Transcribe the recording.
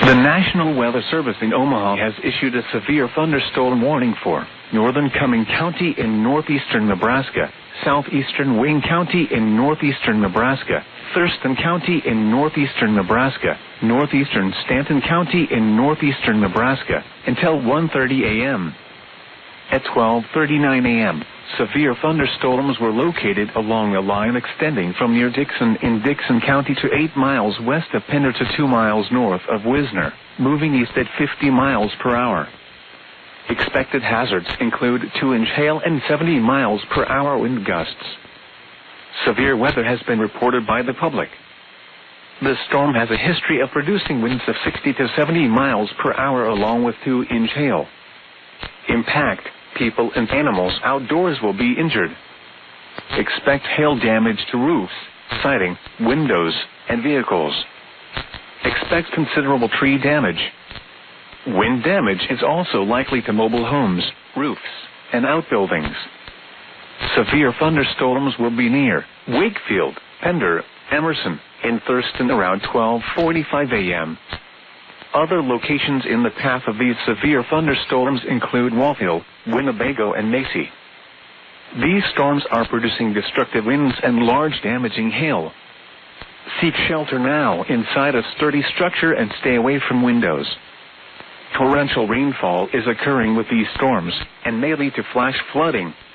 The National Weather Service in Omaha has issued a severe thunderstorm warning for northern Cumming County in northeastern Nebraska, southeastern Wayne County in northeastern Nebraska, Thurston County in northeastern Nebraska, northeastern Stanton County in northeastern Nebraska, until 1:30 a.m. At 12:39 a.m., severe thunderstorms were located along a line extending from near Dixon in Dixon County to 8 miles west of Pender to 2 miles north of Wisner, moving east at 50 miles per hour. Expected hazards include 2-inch hail and 70 miles per hour wind gusts. Severe weather has been reported by the public. The storm has a history of producing winds of 60 to 70 miles per hour along with 2-inch hail. Impact: people and animals outdoors will be injured. Expect hail damage to roofs, siding, windows, and vehicles. Expect considerable tree damage. Wind damage is also likely to mobile homes, roofs, and outbuildings. Severe thunderstorms will be near Wakefield, Pender, Emerson, and Thurston around 12:45 a.m. Other locations in the path of these severe thunderstorms include Walthall, Winnebago, and Macy. These storms are producing destructive winds and large damaging hail. Seek shelter now inside a sturdy structure and stay away from windows. Torrential rainfall is occurring with these storms and may lead to flash flooding,